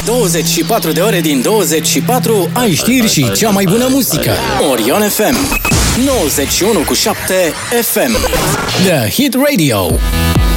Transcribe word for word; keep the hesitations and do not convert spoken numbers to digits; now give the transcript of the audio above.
douăzeci și patru de ore din douăzeci și patru ai știri și cea mai bună muzică. Orion F M nouăzeci și unu virgulă șapte F M The Hit Radio.